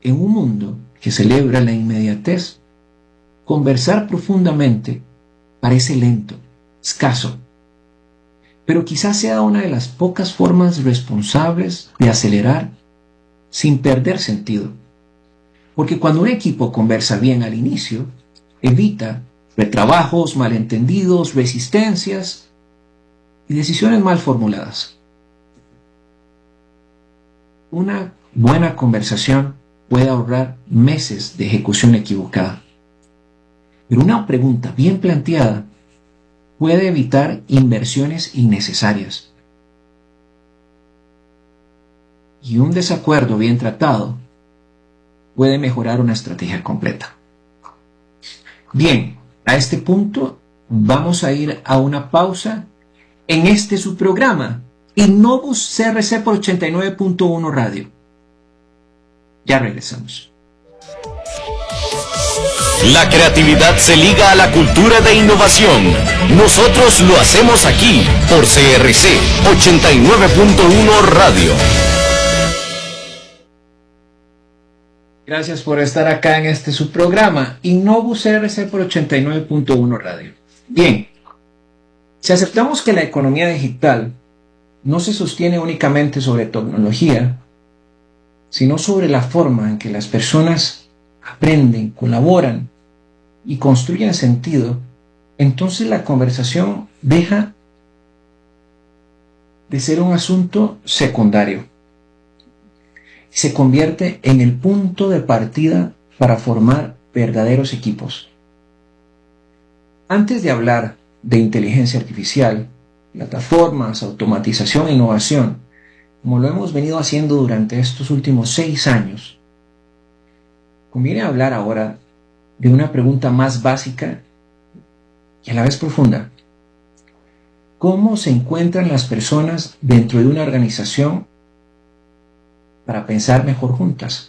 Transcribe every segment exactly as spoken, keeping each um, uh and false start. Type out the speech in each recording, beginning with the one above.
En un mundo que celebra la inmediatez, conversar profundamente parece lento, escaso, pero quizás sea una de las pocas formas responsables de acelerar sin perder sentido. Porque cuando un equipo conversa bien al inicio, evita retrabajos, malentendidos, resistencias y decisiones mal formuladas. Una buena conversación puede ahorrar meses de ejecución equivocada. Pero una pregunta bien planteada puede evitar inversiones innecesarias. Y un desacuerdo bien tratado puede mejorar una estrategia completa. Bien, a este punto vamos a ir a una pausa en este su programa, Innobus C R C por ochenta y nueve punto uno Radio. Ya regresamos. La creatividad se liga a la cultura de innovación. Nosotros lo hacemos aquí por C R C ochenta y nueve punto uno Radio. Gracias por estar acá en este su programa, Innobus C R C por ochenta y nueve punto uno Radio. Bien, si aceptamos que la economía digital no se sostiene únicamente sobre tecnología, sino sobre la forma en que las personas aprenden, colaboran y construyen sentido, entonces la conversación deja de ser un asunto secundario y se convierte en el punto de partida para formar verdaderos equipos. Antes de hablar de inteligencia artificial, plataformas, automatización e innovación, como lo hemos venido haciendo durante estos últimos seis años, conviene hablar ahora de una pregunta más básica y a la vez profunda. ¿Cómo se encuentran las personas dentro de una organización para pensar mejor juntas?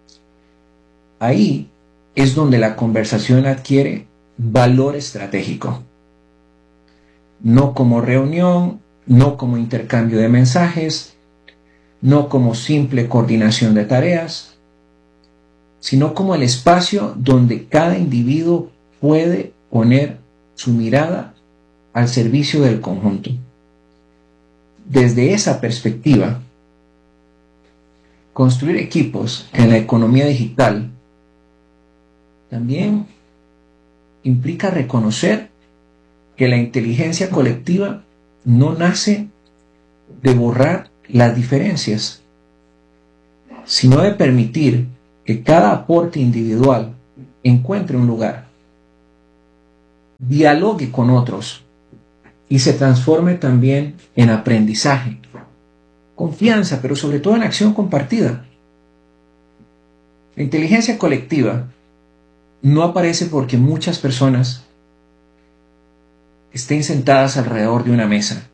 Ahí es donde la conversación adquiere valor estratégico. No como reunión, no como intercambio de mensajes, no como simple coordinación de tareas, sino como el espacio donde cada individuo puede poner su mirada al servicio del conjunto. Desde esa perspectiva, construir equipos en la economía digital también implica reconocer que la inteligencia colectiva no nace de borrar las diferencias, sino de permitir que cada aporte individual encuentre un lugar, dialogue con otros y se transforme también en aprendizaje, confianza, pero sobre todo en acción compartida. La inteligencia colectiva no aparece porque muchas personas estén sentadas alrededor de una mesa,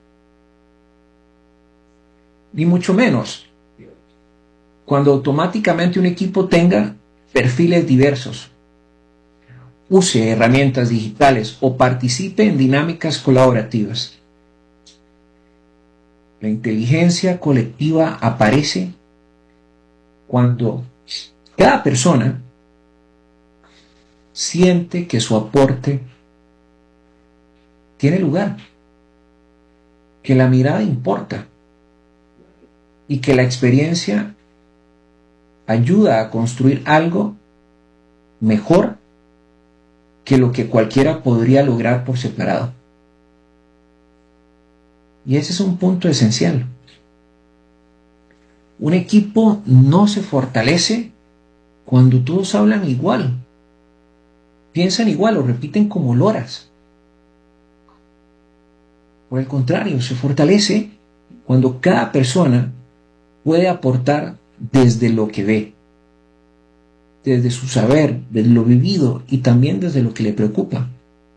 ni mucho menos cuando automáticamente un equipo tenga perfiles diversos, use herramientas digitales o participe en dinámicas colaborativas. La inteligencia colectiva aparece cuando cada persona siente que su aporte tiene lugar, que la mirada importa y que la experiencia ayuda a construir algo mejor que lo que cualquiera podría lograr por separado. Y ese es un punto esencial. Un equipo no se fortalece cuando todos hablan igual, piensan igual o repiten como loras. Por el contrario, se fortalece cuando cada persona puede aportar desde lo que ve, desde su saber, desde lo vivido y también desde lo que le preocupa.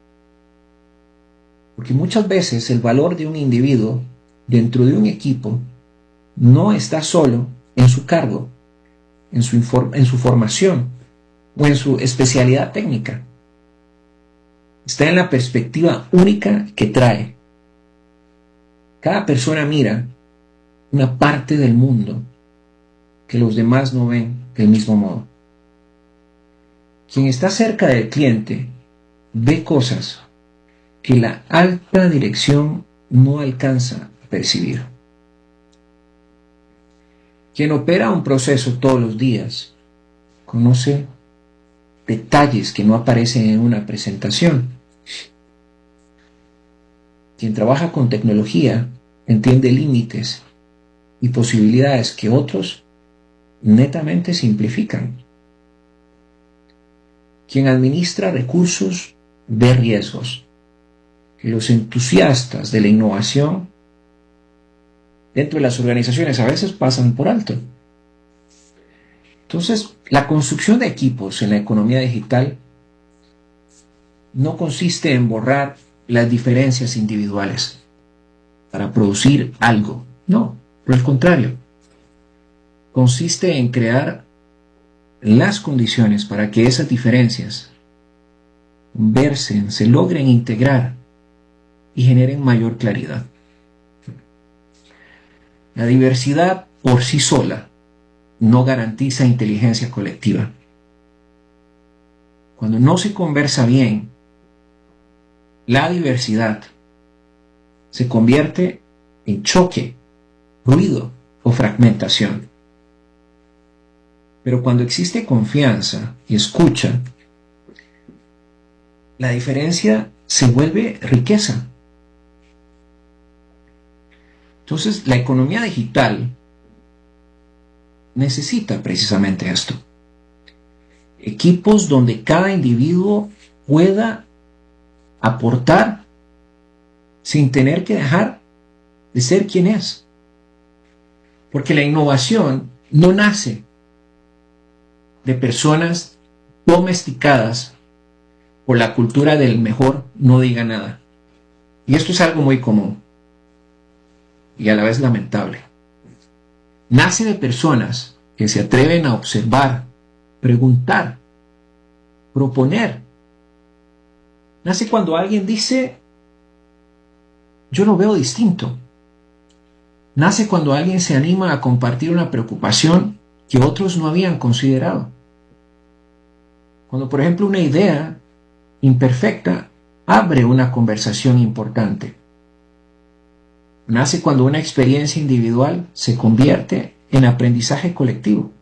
Porque muchas veces el valor de un individuo dentro de un equipo no está solo en su cargo, en su, inform- en su formación o en su especialidad técnica. Está en la perspectiva única que trae. Cada persona mira una parte del mundo que los demás no ven del mismo modo. Quien está cerca del cliente ve cosas que la alta dirección no alcanza a percibir. Quien opera un proceso todos los días conoce detalles que no aparecen en una presentación. Quien trabaja con tecnología entiende límites y posibilidades que otros netamente simplifican. Quien administra recursos ve riesgos que los entusiastas de la innovación dentro de las organizaciones a veces pasan por alto. Entonces, la construcción de equipos en la economía digital no consiste en borrar las diferencias individuales para producir algo. No, por el contrario. Consiste en crear las condiciones para que esas diferencias conversen, se logren integrar y generen mayor claridad. La diversidad por sí sola no garantiza inteligencia colectiva. Cuando no se conversa bien, la diversidad se convierte en choque, ruido o fragmentación. Pero cuando existe confianza y escucha, la diferencia se vuelve riqueza. Entonces, la economía digital necesita precisamente esto. Equipos donde cada individuo pueda aportar sin tener que dejar de ser quien es. Porque la innovación no nace de personas domesticadas por la cultura del mejor no diga nada. Y esto es algo muy común y a la vez lamentable. Nace de personas que se atreven a observar, preguntar, proponer. Nace cuando alguien dice, yo lo veo distinto. Nace cuando alguien se anima a compartir una preocupación que otros no habían considerado. Cuando, por ejemplo, una idea imperfecta abre una conversación importante. Nace cuando una experiencia individual se convierte en aprendizaje colectivo.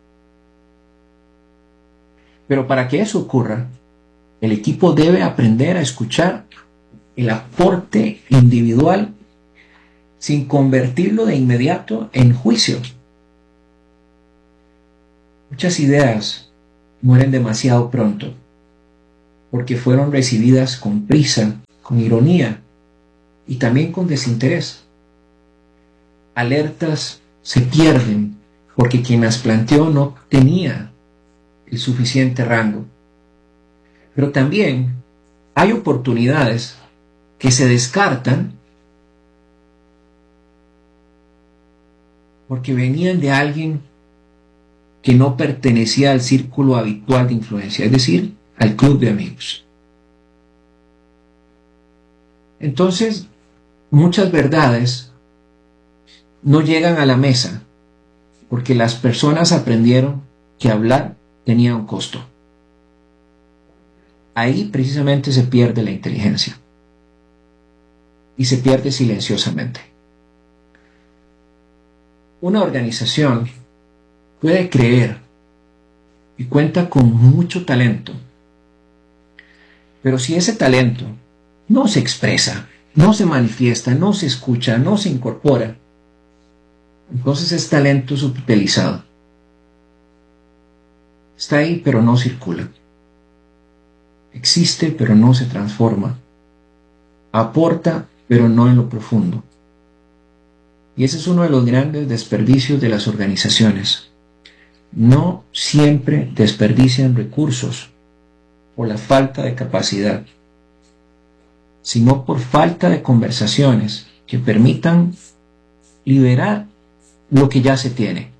Pero para que eso ocurra, el equipo debe aprender a escuchar el aporte individual sin convertirlo de inmediato en juicio. Muchas ideas mueren demasiado pronto porque fueron recibidas con prisa, con ironía y también con desinterés. Alertas se pierden porque quien las planteó no tenía el suficiente rango. Pero también hay oportunidades que se descartan porque venían de alguien que no pertenecía al círculo habitual de influencia, es decir, al club de amigos. Entonces, muchas verdades no llegan a la mesa porque las personas aprendieron que hablar tenía un costo. Ahí precisamente se pierde la inteligencia y se pierde silenciosamente. Una organización puede creer y cuenta con mucho talento, pero si ese talento no se expresa, no se manifiesta, no se escucha, no se incorpora, entonces es talento subutilizado. Está ahí pero no circula. Existe pero no se transforma. Aporta pero no en lo profundo. Y ese es uno de los grandes desperdicios de las organizaciones. No siempre desperdician recursos por la falta de capacidad, sino por falta de conversaciones que permitan liberar lo que ya se tiene.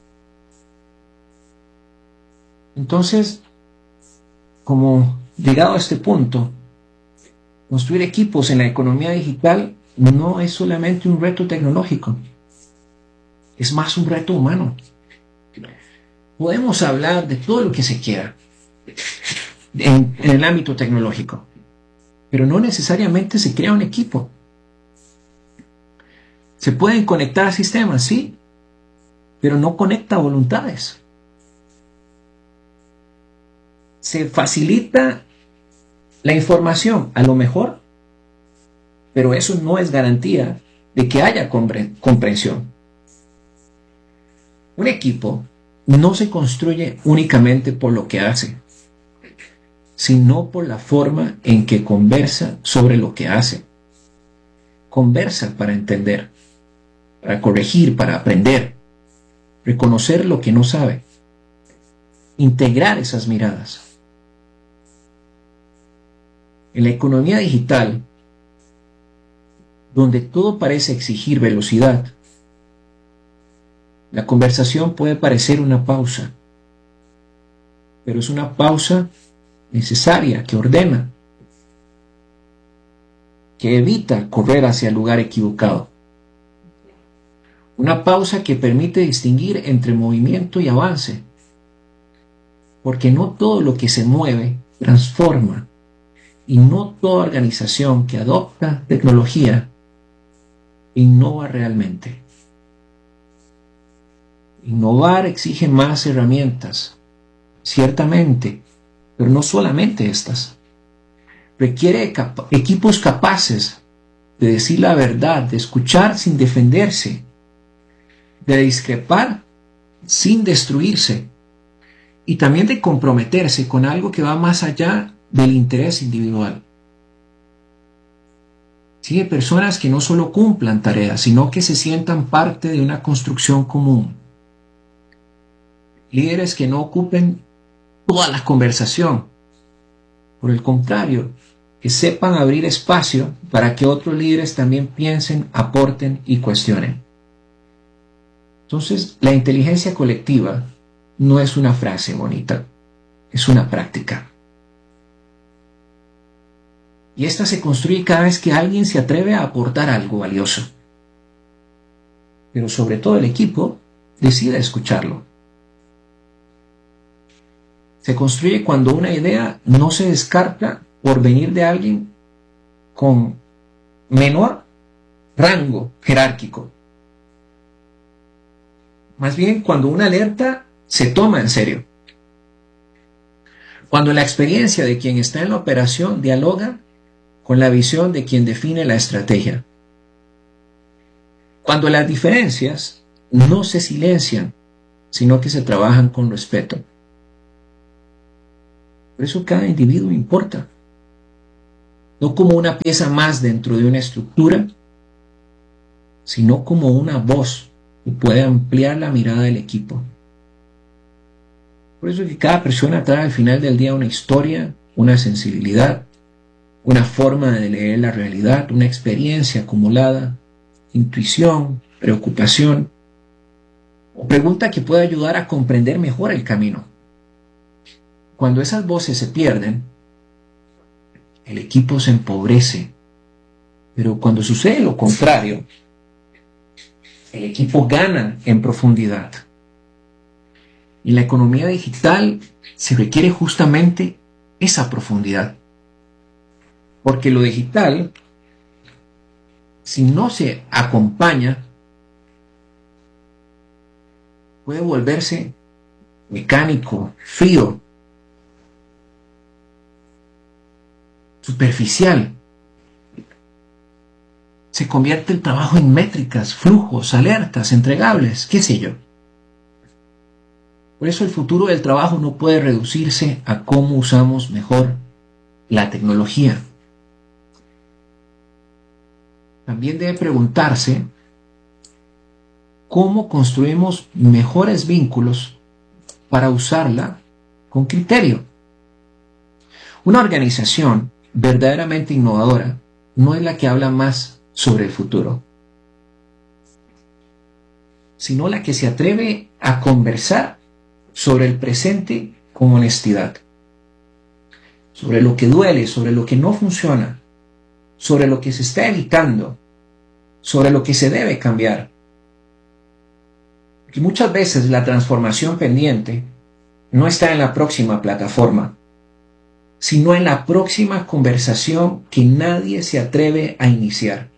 Entonces, como llegado a este punto, construir equipos en la economía digital no es solamente un reto tecnológico, es más un reto humano. Podemos hablar de todo lo que se quiera, en, en el ámbito tecnológico, pero no necesariamente se crea un equipo. Se pueden conectar sistemas, sí, pero no conecta voluntades. Se facilita la información, a lo mejor, pero eso no es garantía de que haya compre- comprensión. Un equipo no se construye únicamente por lo que hace, sino por la forma en que conversa sobre lo que hace. Conversa para entender, para corregir, para aprender, reconocer lo que no sabe, integrar esas miradas. En la economía digital, donde todo parece exigir velocidad, la conversación puede parecer una pausa, pero es una pausa necesaria que ordena, que evita correr hacia el lugar equivocado. Una pausa que permite distinguir entre movimiento y avance, porque no todo lo que se mueve transforma, y no toda organización que adopta tecnología innova realmente. Innovar exige más herramientas, ciertamente, pero no solamente estas. Requiere capa- equipos capaces de decir la verdad, de escuchar sin defenderse, de discrepar sin destruirse, y también de comprometerse con algo que va más allá del interés individual. Sí, de personas que no solo cumplan tareas, sino que se sientan parte de una construcción común. Líderes que no ocupen toda la conversación. Por el contrario, que sepan abrir espacio para que otros líderes también piensen, aporten y cuestionen. Entonces, la inteligencia colectiva no es una frase bonita, es una práctica. Y esta se construye cada vez que alguien se atreve a aportar algo valioso. Pero sobre todo el equipo decide escucharlo. Se construye cuando una idea no se descarta por venir de alguien con menor rango jerárquico. Más bien cuando una alerta se toma en serio. Cuando la experiencia de quien está en la operación dialoga con la visión de quien define la estrategia. Cuando las diferencias no se silencian, sino que se trabajan con respeto. Por eso cada individuo importa. No como una pieza más dentro de una estructura, sino como una voz que puede ampliar la mirada del equipo. Por eso es que cada persona trae al final del día una historia, una sensibilidad, una forma de leer la realidad, una experiencia acumulada, intuición, preocupación, o pregunta que puede ayudar a comprender mejor el camino. Cuando esas voces se pierden, el equipo se empobrece. Pero cuando sucede lo contrario, el equipo gana en profundidad. En la economía digital se requiere justamente esa profundidad. Porque lo digital, si no se acompaña, puede volverse mecánico, frío, superficial. Se convierte el trabajo en métricas, flujos, alertas, entregables, qué sé yo. Por eso el futuro del trabajo no puede reducirse a cómo usamos mejor la tecnología. También debe preguntarse cómo construimos mejores vínculos para usarla con criterio. Una organización verdaderamente innovadora no es la que habla más sobre el futuro, sino la que se atreve a conversar sobre el presente con honestidad, sobre lo que duele, sobre lo que no funciona, sobre lo que se está evitando, sobre lo que se debe cambiar. Porque muchas veces la transformación pendiente no está en la próxima plataforma, sino en la próxima conversación que nadie se atreve a iniciar.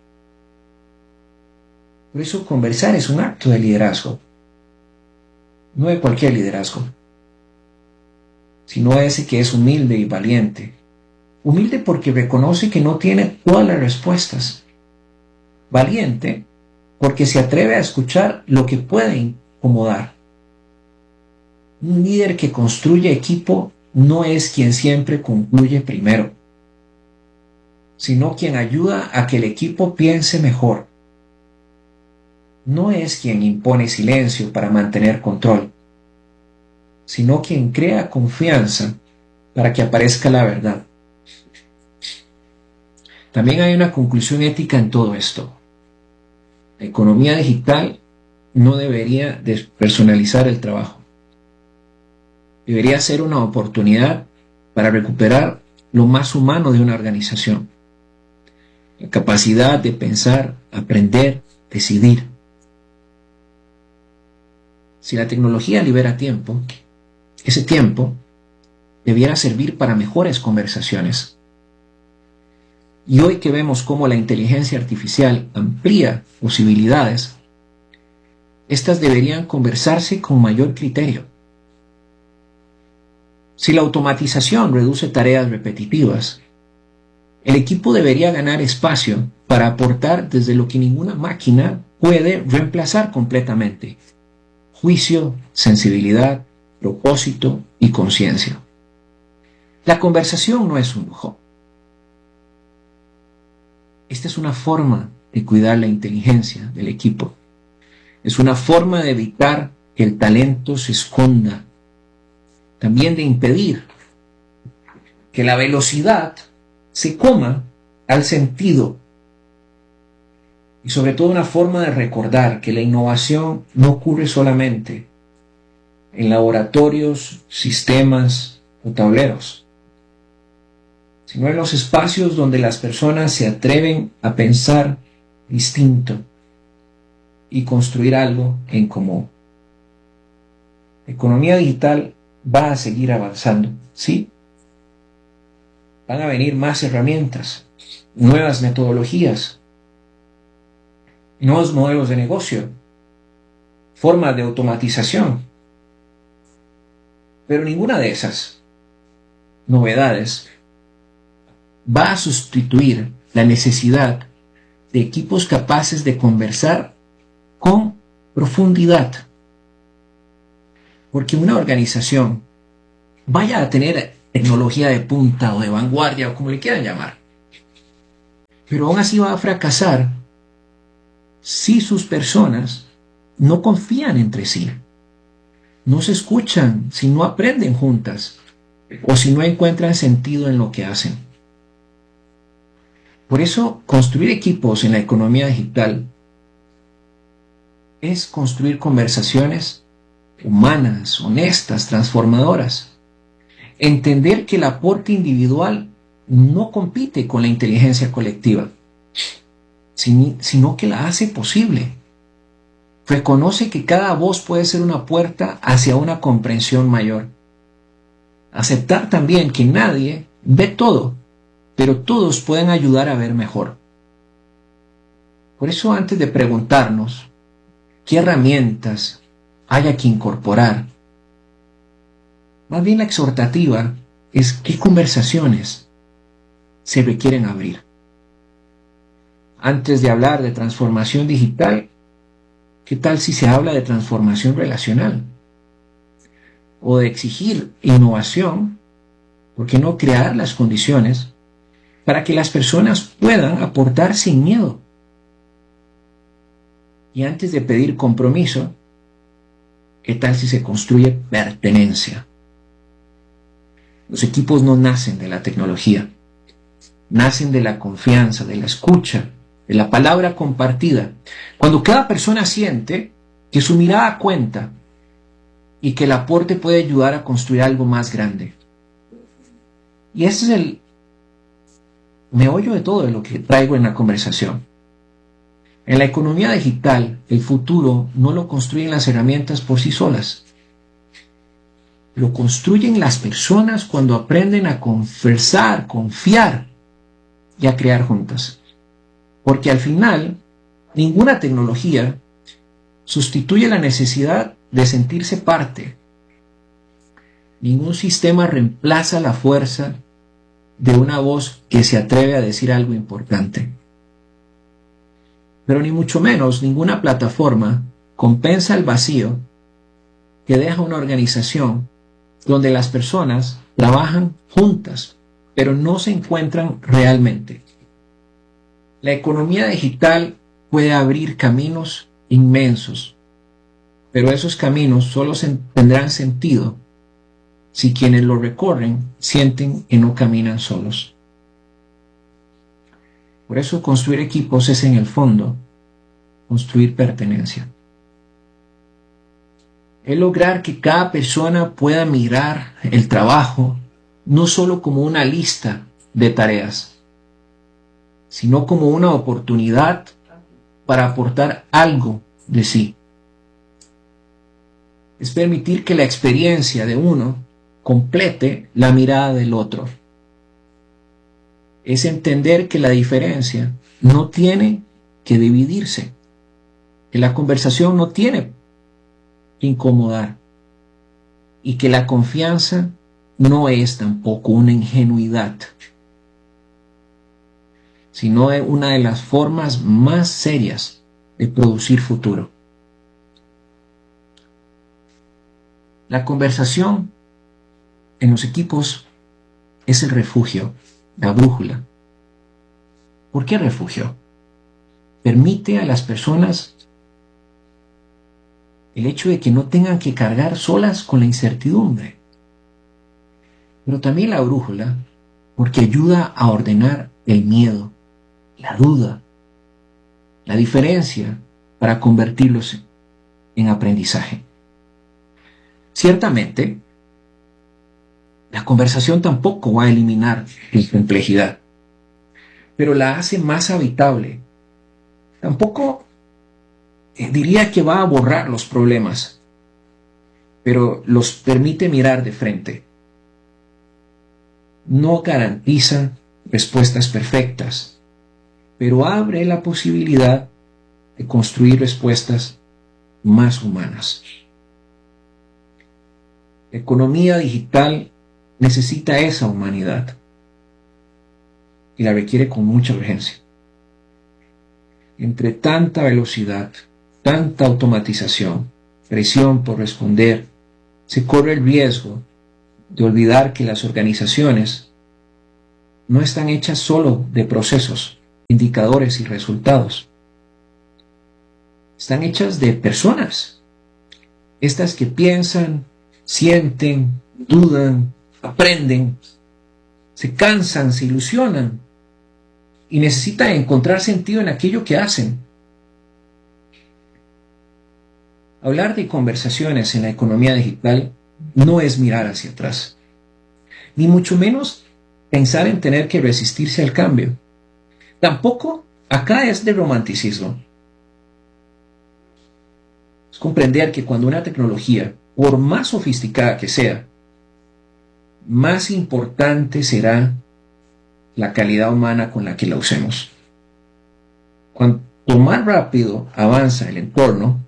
Por eso conversar es un acto de liderazgo, no de cualquier liderazgo, sino ese que es humilde y valiente. Humilde porque reconoce que no tiene todas las respuestas. Valiente porque se atreve a escuchar lo que puede incomodar. Un líder que construye equipo no es quien siempre concluye primero, sino quien ayuda a que el equipo piense mejor. No es quien impone silencio para mantener control, sino quien crea confianza para que aparezca la verdad. También hay una conclusión ética en todo esto. La economía digital no debería despersonalizar el trabajo. Debería ser una oportunidad para recuperar lo más humano de una organización. La capacidad de pensar, aprender, decidir. Si la tecnología libera tiempo, ese tiempo debiera servir para mejores conversaciones. Y hoy que vemos cómo la inteligencia artificial amplía posibilidades, estas deberían conversarse con mayor criterio. Si la automatización reduce tareas repetitivas, el equipo debería ganar espacio para aportar desde lo que ninguna máquina puede reemplazar completamente: juicio, sensibilidad, propósito y conciencia. La conversación no es un lujo. Esta es una forma de cuidar la inteligencia del equipo. Es una forma de evitar que el talento se esconda. También de impedir que la velocidad se coma al sentido. Y sobre todo una forma de recordar que la innovación no ocurre solamente en laboratorios, sistemas o tableros, sino en los espacios donde las personas se atreven a pensar distinto y construir algo en común. La economía digital va a seguir avanzando, ¿sí? Van a venir más herramientas, nuevas metodologías, nuevos modelos de negocio, formas de automatización. Pero ninguna de esas novedades va a sustituir la necesidad de equipos capaces de conversar con profundidad. Porque una organización, vaya a tener tecnología de punta o de vanguardia o como le quieran llamar, pero aún así va a fracasar si sus personas no confían entre sí, no se escuchan, si no aprenden juntas o si no encuentran sentido en lo que hacen. Por eso, construir equipos en la economía digital es construir conversaciones humanas, honestas, transformadoras. Entender que el aporte individual no compite con la inteligencia colectiva, sino que la hace posible. Reconoce que cada voz puede ser una puerta hacia una comprensión mayor. Aceptar también que nadie ve todo, pero todos pueden ayudar a ver mejor. Por eso, antes de preguntarnos qué herramientas haya que incorporar, más bien la exhortativa es qué conversaciones se requieren abrir. Antes de hablar de transformación digital, ¿qué tal si se habla de transformación relacional? O de exigir innovación, ¿por qué no crear las condiciones para que las personas puedan aportar sin miedo? Y antes de pedir compromiso, ¿qué tal si se construye pertenencia? Los equipos no nacen de la tecnología, nacen de la confianza, de la escucha, de la palabra compartida. Cuando cada persona siente que su mirada cuenta y que el aporte puede ayudar a construir algo más grande. Y ese es el meollo de todo de lo que traigo en la conversación. En la economía digital, el futuro no lo construyen las herramientas por sí solas. lo construyen las personas cuando aprenden a conversar, confiar y a crear juntas. Porque al final, ninguna tecnología sustituye la necesidad de sentirse parte. Ningún sistema reemplaza la fuerza de una voz que se atreve a decir algo importante. Pero ni mucho menos ninguna plataforma compensa el vacío que deja una organización donde las personas trabajan juntas, pero no se encuentran realmente. La economía digital puede abrir caminos inmensos, pero esos caminos solo se tendrán sentido si quienes lo recorren sienten que no caminan solos. Por eso construir equipos es en el fondo construir pertenencia. Es lograr que cada persona pueda mirar el trabajo no solo como una lista de tareas, sino como una oportunidad para aportar algo de sí. Es permitir que la experiencia de uno complete la mirada del otro. Es entender que la diferencia no tiene que dividirse, que la conversación no tiene que incomodar y que la confianza no es tampoco una ingenuidad, sino una de las formas más serias de producir futuro. La conversación en los equipos es el refugio, la brújula. ¿Por qué refugio? Permite a las personas el hecho de que no tengan que cargar solas con la incertidumbre. Pero también la brújula, porque ayuda a ordenar el miedo, la duda, la diferencia para convertirlos en aprendizaje. Ciertamente, la conversación tampoco va a eliminar la complejidad, pero la hace más habitable. Tampoco eh, diría que va a borrar los problemas, pero los permite mirar de frente. No garantiza respuestas perfectas, pero abre la posibilidad de construir respuestas más humanas. La economía digital necesita esa humanidad y la requiere con mucha urgencia. Entre tanta velocidad, tanta automatización, presión por responder, se corre el riesgo de olvidar que las organizaciones no están hechas solo de procesos, indicadores y resultados. Están hechas de personas, estas que piensan, sienten, dudan, aprenden, se cansan, se ilusionan y necesitan encontrar sentido en aquello que hacen. Hablar de conversaciones en la economía digital no es mirar hacia atrás, ni mucho menos pensar en tener que resistirse al cambio. Tampoco acá es de romanticismo. Es comprender que cuando una tecnología, por más sofisticada que sea, más importante será la calidad humana con la que la usemos. Cuanto más rápido avanza el entorno,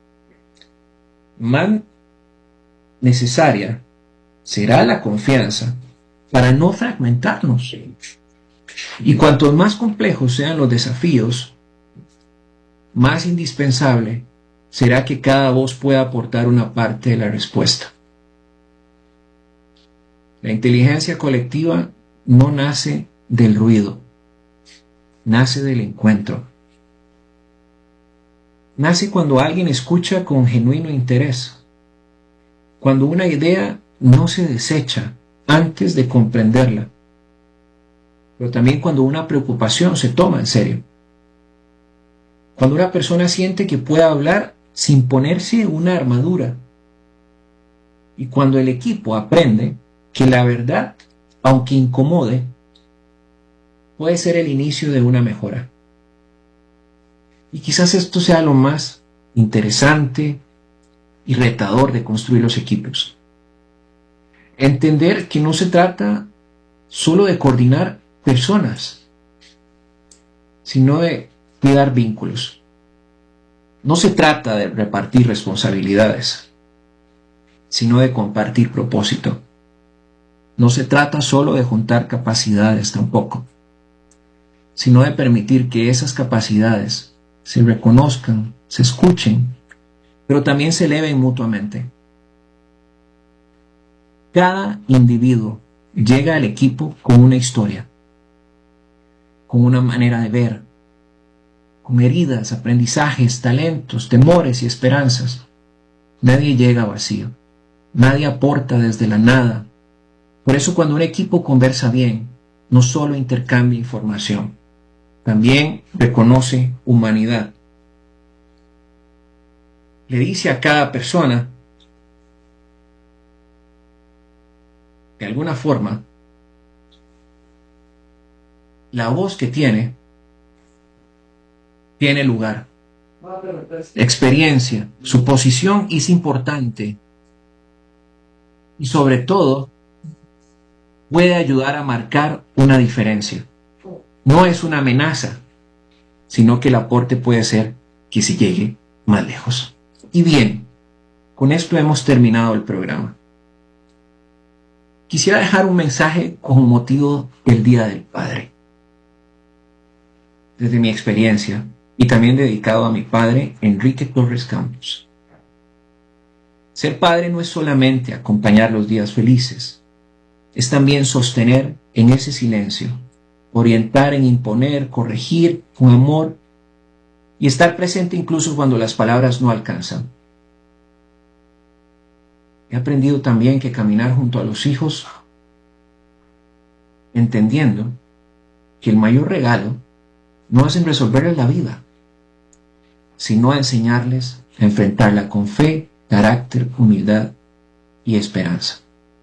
más necesaria será la confianza para no fragmentarnos. Y cuanto más complejos sean los desafíos, más indispensable será que cada voz pueda aportar una parte de la respuesta. La inteligencia colectiva no nace del ruido, nace del encuentro. Nace cuando alguien escucha con genuino interés, cuando una idea no se desecha antes de comprenderla, pero también cuando una preocupación se toma en serio. Cuando una persona siente que puede hablar sin ponerse una armadura, y cuando el equipo aprende que la verdad, aunque incomode, puede ser el inicio de una mejora. Y quizás esto sea lo más interesante y retador de construir los equipos. entender que no se trata solo de coordinar personas, sino de cuidar vínculos. No se trata de repartir responsabilidades, sino de compartir propósito. No se trata solo de juntar capacidades tampoco, sino de permitir que esas capacidades se reconozcan, se escuchen, pero también se eleven mutuamente. Cada individuo llega al equipo con una historia, con una manera de ver, con heridas, aprendizajes, talentos, temores y esperanzas. Nadie llega vacío, nadie aporta desde la nada. Por eso cuando un equipo conversa bien, no solo intercambia información, también reconoce humanidad. Le dice a cada persona, de alguna forma, la voz que tiene, tiene lugar. Experiencia, su posición es importante y sobre todo puede ayudar a marcar una diferencia. No es una amenaza, sino que el aporte puede ser que se llegue más lejos. Y bien, con esto hemos terminado el programa. Quisiera dejar un mensaje con motivo del Día del Padre. Desde mi experiencia, y también dedicado a mi padre, Enrique Torres Campos. Ser padre no es solamente acompañar los días felices, es también sostener en ese silencio, orientar en imponer, corregir con amor y estar presente incluso cuando las palabras no alcanzan. He aprendido también que caminar junto a los hijos, entendiendo que el mayor regalo no es en resolverles la vida, sino a enseñarles a enfrentarla con fe, carácter, humildad y esperanza.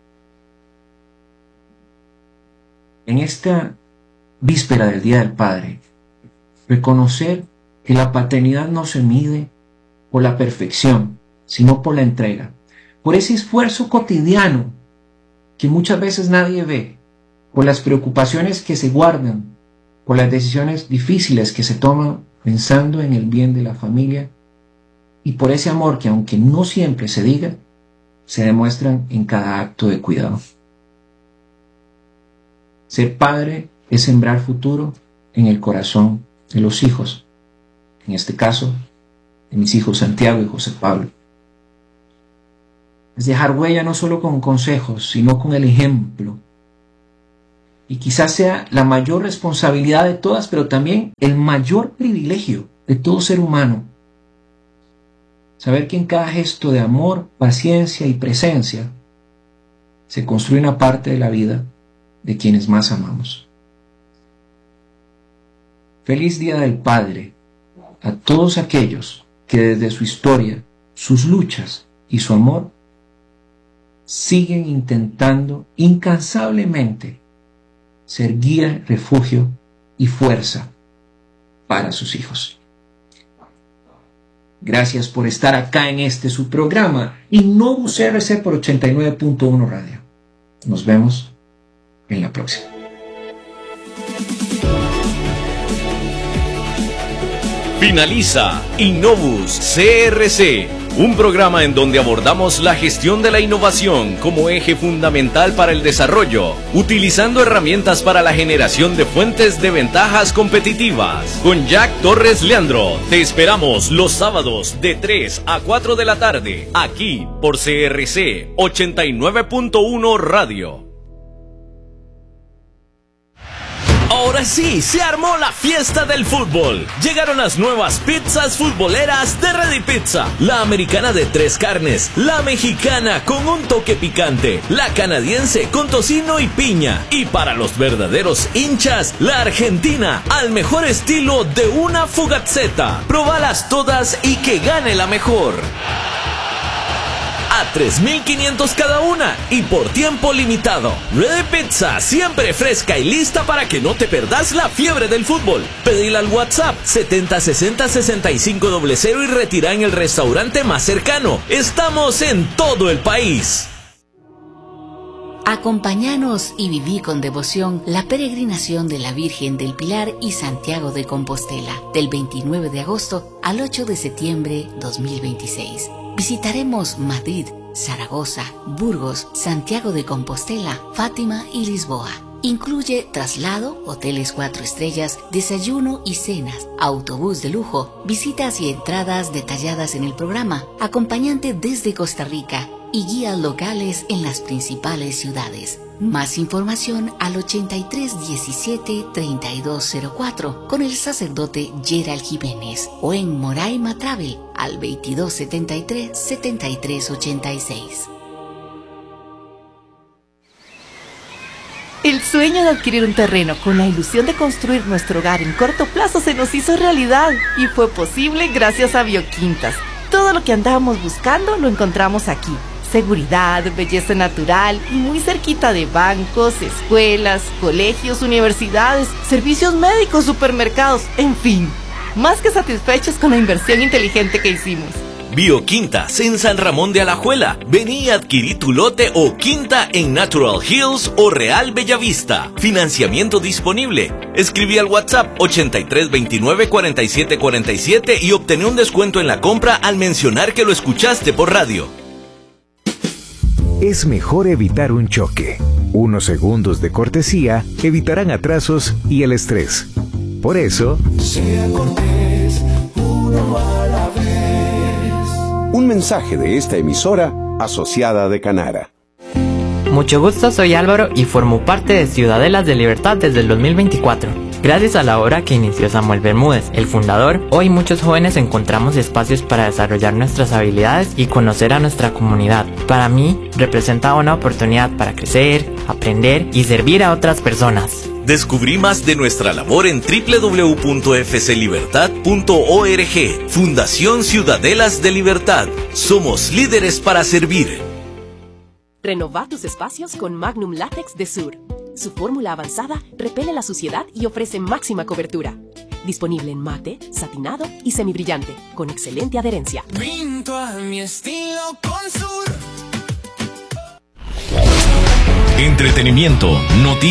En esta víspera del Día del Padre, reconocer que la paternidad no se mide por la perfección, sino por la entrega, por ese esfuerzo cotidiano que muchas veces nadie ve, por las preocupaciones que se guardan, por las decisiones difíciles que se toman pensando en el bien de la familia y por ese amor que, aunque no siempre se diga, se demuestran en cada acto de cuidado. Ser padre es sembrar futuro en el corazón de los hijos, en este caso, de mis hijos Santiago y José Pablo. Es dejar huella no solo con consejos, sino con el ejemplo. Y quizás sea la mayor responsabilidad de todas, pero también el mayor privilegio de todo ser humano. Saber que en cada gesto de amor, paciencia y presencia se construye una parte de la vida de quienes más amamos. Feliz Día del Padre a todos aquellos que desde su historia, sus luchas y su amor siguen intentando incansablemente ser guía, refugio y fuerza para sus hijos. Gracias por estar acá en este su programa Innovus R C por ochenta y nueve punto uno Radio. Nos vemos en la próxima. Finaliza Innovus C R C, un programa en donde abordamos la gestión de la innovación como eje fundamental para el desarrollo, utilizando herramientas para la generación de fuentes de ventajas competitivas. Con Jack Torres Leandro, te esperamos los sábados de tres a cuatro de la tarde, aquí por C R C ochenta y nueve punto uno Radio. Ahora sí, se armó la fiesta del fútbol. Llegaron las nuevas pizzas futboleras de Ready Pizza. La americana de tres carnes, la mexicana con un toque picante, la canadiense con tocino y piña. Y para los verdaderos hinchas, la argentina, al mejor estilo de una fugazzetta. Probalas todas y que gane la mejor. A tres mil quinientos cada una y por tiempo limitado. Ready Pizza, siempre fresca y lista para que no te perdas la fiebre del fútbol. Pedila al WhatsApp setenta sesenta sesenta y cinco cero cero y retira en el restaurante más cercano. Estamos en todo el país. Acompáñanos y viví con devoción la peregrinación de la Virgen del Pilar y Santiago de Compostela, del veintinueve de agosto al ocho de septiembre dos mil veintiséis. Visitaremos Madrid, Zaragoza, Burgos, Santiago de Compostela, Fátima y Lisboa. Incluye traslado, hoteles cuatro estrellas, desayuno y cenas, autobús de lujo, visitas y entradas detalladas en el programa, acompañante desde Costa Rica y guías locales en las principales ciudades. Más información al ochenta y tres diecisiete treinta y dos cero cuatro con el sacerdote Gerald Jiménez o en Moraima Travel al veintidós setenta y tres setenta y tres ochenta y seis. El sueño de adquirir un terreno con la ilusión de construir nuestro hogar en corto plazo se nos hizo realidad y fue posible gracias a Bioquintas. Todo lo que andábamos buscando lo encontramos aquí. Seguridad, belleza natural y muy cerquita de bancos, escuelas, colegios, universidades, servicios médicos, supermercados, en fin. Más que satisfechos con la inversión inteligente que hicimos. Bioquintas en San Ramón de Alajuela. Vení y adquirí tu lote o quinta en Natural Hills o Real Bellavista. Financiamiento disponible. Escribí al WhatsApp ochenta y tres veintinueve cuarenta y siete cuarenta y siete y obtené un descuento en la compra al mencionar que lo escuchaste por radio. Es mejor evitar un choque. Unos segundos de cortesía evitarán atrasos y el estrés. Por eso, sea cortés, uno a la vez. Un mensaje de esta emisora asociada de Canara. Mucho gusto, soy Álvaro y formo parte de Ciudadelas de Libertad desde el dos mil veinticuatro. Gracias a la obra que inició Samuel Bermúdez, el fundador, hoy muchos jóvenes encontramos espacios para desarrollar nuestras habilidades y conocer a nuestra comunidad. Para mí, representa una oportunidad para crecer, aprender y servir a otras personas. Descubrí más de nuestra labor en doble u doble u doble u punto f c libertad punto org. Fundación Ciudadelas de Libertad. Somos líderes para servir. Renovar tus espacios con Magnum Látex de Sur. Su fórmula avanzada repele la suciedad y ofrece máxima cobertura. Disponible en mate, satinado y semibrillante, con excelente adherencia. Pinto a mi estilo con Sur. Entretenimiento, noticias.